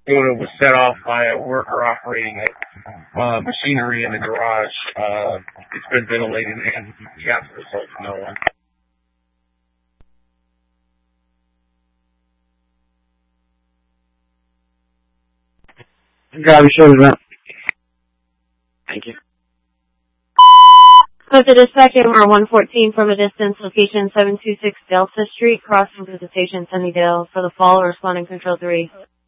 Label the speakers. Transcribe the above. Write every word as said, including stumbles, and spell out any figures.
Speaker 1: It was set off by a worker operating uh, machinery in the garage. Uh, it's been ventilated and got the result from no one.
Speaker 2: Driver service up.
Speaker 1: Thank you.
Speaker 3: So to dispatch M R one fourteen from a distance, location seven two six Delta Street, crossing to the station Sunnydale for the fall, responding control three.